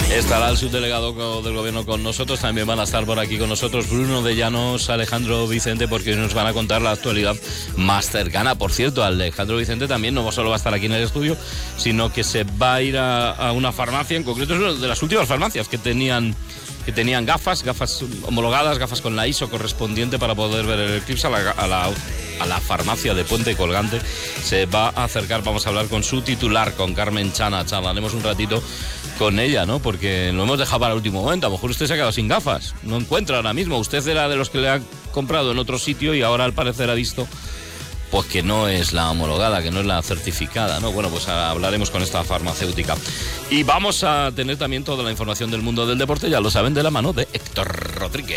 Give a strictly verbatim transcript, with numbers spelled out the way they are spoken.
Estará el subdelegado del gobierno con nosotros, también van a estar por aquí con nosotros Bruno de Llanos, Alejandro Vicente, porque nos van a contar la actualidad más cercana. Por cierto, Alejandro Vicente también no solo va a estar aquí en el estudio, sino que se va a ir a, a una farmacia, en concreto es una de las últimas farmacias que tenían que tenían gafas, gafas homologadas, gafas con la I S O correspondiente para poder ver el eclipse, a la, a la, a la farmacia de Puente Colgante. Se va a acercar, vamos a hablar con su titular, con Carmen Chana. Charlaremos un ratito con ella, ¿no? Porque lo hemos dejado para el último momento. A lo mejor usted se ha quedado sin gafas, no encuentra ahora mismo. Usted era de los que le ha comprado en otro sitio y ahora al parecer ha visto pues que no es la homologada, que no es la certificada, ¿no? Bueno, pues hablaremos con esta farmacéutica. Y vamos a tener también toda la información del mundo del deporte, ya lo saben, de la mano de Héctor Rodríguez.